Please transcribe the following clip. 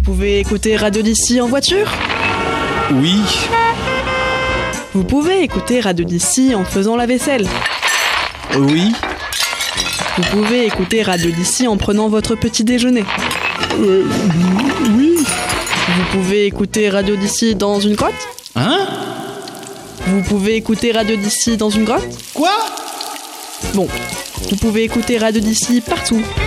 pouvez écouter Radio d'ici en voiture? Oui. Vous pouvez écouter Radio d'ici en faisant la vaisselle? Oui. Vous pouvez écouter Radio d'ici en prenant votre petit déjeuner? Oui. Vous pouvez écouter Radio d'ici dans une grotte? Hein? Vous pouvez écouter Radio d'ici dans une grotte? Quoi? Bon, vous pouvez écouter Radio d'ici partout.